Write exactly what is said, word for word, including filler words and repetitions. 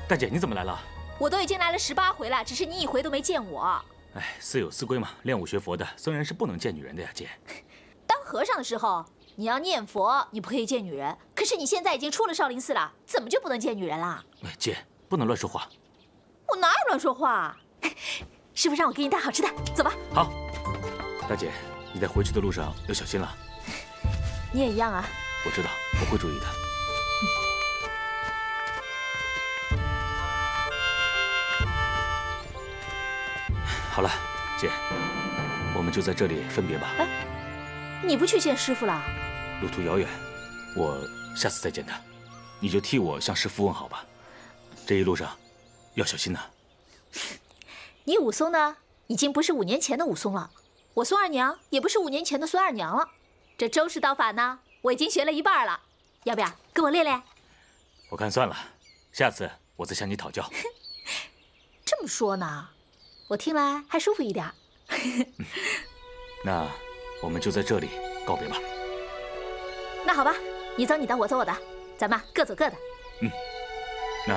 大姐，你怎么来了？ 我都已经来了十八回了，只是你一回都没见我。 哎，私有私规嘛，练武学佛的僧人是不能见女人的呀，姐。 当和尚的时候，你要念佛，你不可以见女人。可是你现在已经出了少林寺了，怎么就不能见女人啦？ 哎，姐，不能乱说话。 我哪有乱说话？师傅让我给你带好吃的，走吧。 好，大姐，你在回去的路上要小心了。 你也一样啊。 我知道，我会注意的。好了，姐，我们就在这里分别吧。 哎，你不去见师傅了？ 路途遥远，我下次再见他。你就替我向师傅问好吧。这一路上要小心呐。 你武松呢，已经不是五年前的武松了；我孙二娘也不是五年前的孙二娘了。这周氏刀法呢，我已经学了一半了，要不要跟我练练？ 我看算了，下次我再向你讨教。 这么说呢？我听来还舒服一点。 那我们就在这里告别吧。 那好吧，你走你的，我走我的，咱们各走各的。 嗯。